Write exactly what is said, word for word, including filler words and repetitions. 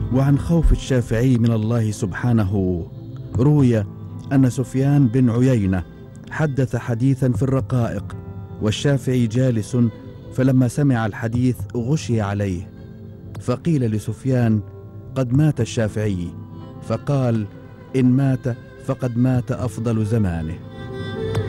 وعن خوف الشافعي من الله سبحانه روي أن سفيان بن عيينة حدث حديثا في الرقائق والشافعي جالس، فلما سمع الحديث غشي عليه، فقيل لسفيان: قد مات الشافعي، فقال: إن مات فقد مات أفضل زمانه.